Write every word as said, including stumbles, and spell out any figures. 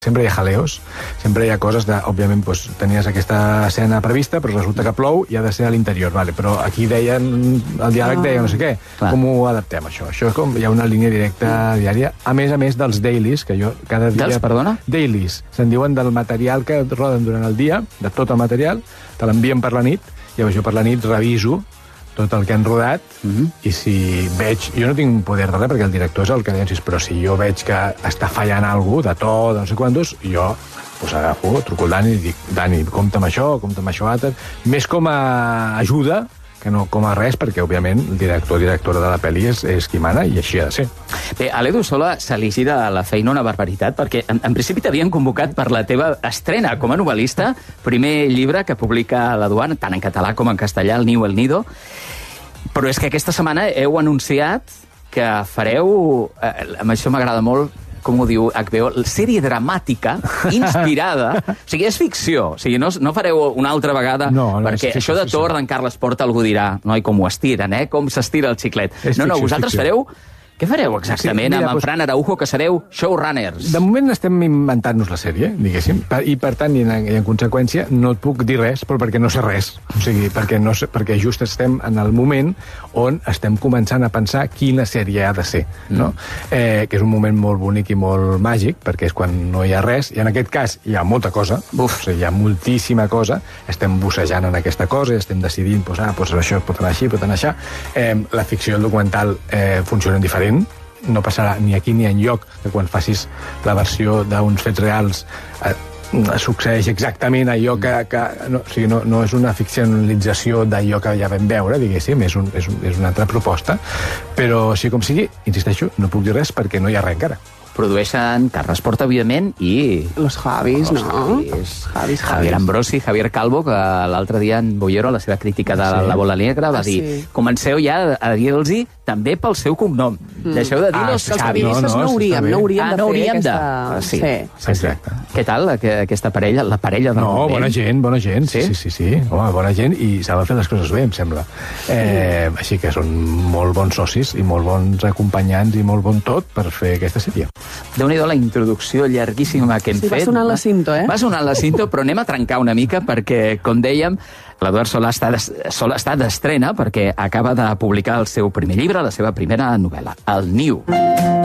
Sempre hi ha jaleos, sempre hi ha coses de... Òbviament, doncs, tenies aquesta escena prevista, però resulta que plou i ha de ser a l'interior, vale? Però aquí deien... El diàleg no. deia no sé què. Clar. Com ho adaptem, això? Això com hi ha una línia directa diària, a més a més dels dailies, que jo cada dia... Dels, perdona? Dailies. Se'n diuen del material que roden durant el dia, de tot el material, te l'envien per la nit, i llavors jo per la nit reviso tot el que han rodat, uh-huh. i si veig... Jo no tinc poder de res, perquè el director és el que deia, però si jo veig que està fallant alguna cosa, de to, de no sé quantos, jo pues, agafo, truco al Dani i dic, Dani, compta amb això, compta amb això altre. Més com a ajuda que no com a res, perquè, òbviament, el director o directora de la pel·li és, és qui mana, i així ha de ser. Bé, a l'Edu Sola se li gira la feina una barbaritat, perquè en, en principi t'havien convocat per la teva estrena com a novel·lista, primer llibre que publica la Duan, tant en català com en castellà, El niu, el nido, però és que aquesta setmana heu anunciat que fareu, eh, amb això m'agrada molt, com ho diu H B O, sèrie dramàtica inspirada... O sigui, és ficció. O sigui, no, no fareu una altra vegada... No, no, perquè això de Thor, d'en Carles Porta, algú dirà, noi, com ho estiren, eh? Com s'estira el xiclet. És no, no, ficció, vosaltres ficció. fareu... Què fareu exactament sí, mira, amb en Fran Araujo, que sereu showrunners? De moment estem inventant-nos la sèrie, diguéssim, i per tant, i en, i en conseqüència, no et puc dir res, però perquè no sé res. O sigui, perquè, no sé, perquè just estem en el moment on estem començant a pensar quina sèrie ha de ser, no? Mm. Eh, que és un moment molt bonic i molt màgic, perquè és quan no hi ha res, i en aquest cas hi ha molta cosa, Uf. O sigui, hi ha moltíssima cosa, estem bussejant en aquesta cosa, estem decidint, doncs, ah, doncs això pot anar així, pot anar així. Eh, la ficció i el documental eh, funcionen diferent, no passarà ni aquí ni enlloc que quan facis la versió d'uns fets reals eh, succeeix exactament allò que... que no, o sigui, no, no és una ficcionalització d'allò que ja vam veure, diguéssim, és, un, és, un, és una altra proposta, però sigui com sigui, insisteixo, no puc dir res perquè no hi ha res encara. Produeixen Carles Porta, evidentment, i... Los Javis, Los no? Javis. Javis, Javier Ambrosi, Javier Calvo, que l'altre dia en Bollero, a la seva crítica de sí. La Bola Negra, va ah, dir sí. comenceu ja a dir-los també pel seu cognom. Mm. Deixeu de dir ah, los Javis. No, no, no, hauríem, no hauríem ah, de no fer hauríem aquesta... de... Sí. sí. Exacte. Què tal, aquesta parella? La parella del no, moment? bona gent, bona gent. Sí, sí, sí. sí. Home, bona gent i saben fer les coses bé, em sembla. Eh, mm. Així que són molt bons socis i molt bons acompanyants i molt bon tot per fer aquesta sèrie. Déu-n'hi-do la introducció llarguíssima que hem sí, fet. Va sonant la cinto, eh? Va sonant la cinto, però anem a trencar una mica perquè, com dèiem, l'Eduard Solà està, Solà està d'estrena perquè acaba de publicar el seu primer llibre, la seva primera novel·la, El niu.